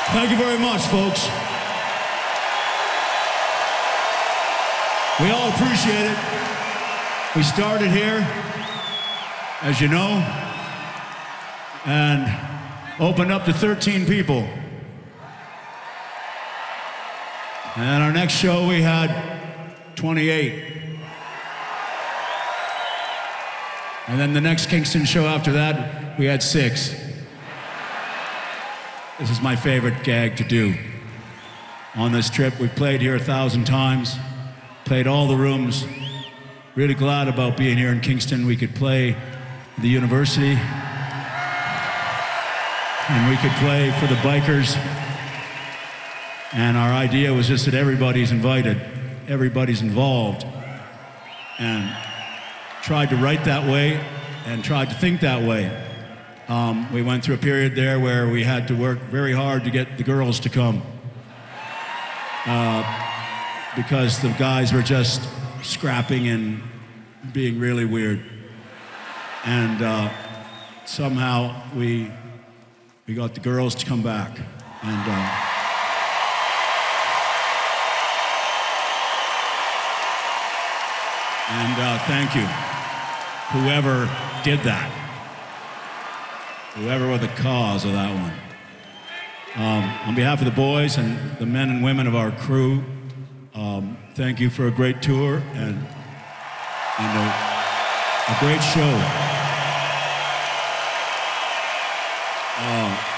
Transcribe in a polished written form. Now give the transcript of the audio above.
Thank you very much, folks. We all appreciate it. We started here, as you know, and opened up to 13 people. And our next show, we had 28. And then the next Kingston show after that, we had 6. This is my favorite gag to do. On this trip, we've played here 1,000 times, played all the rooms. Really glad about being here in Kingston. We could play at the university, and we could play for the bikers. And our idea was just that everybody's invited, everybody's involved, and tried to write that way and tried to think that way. We went through a period there where we had to work very hard to get the girls to come because the guys were just scrapping and being really weird. And somehow we got the girls to come back. And thank you, whoever did that. Whoever was the cause of that one. On behalf of the boys and the men and women of our crew, thank you for a great tour and a great show.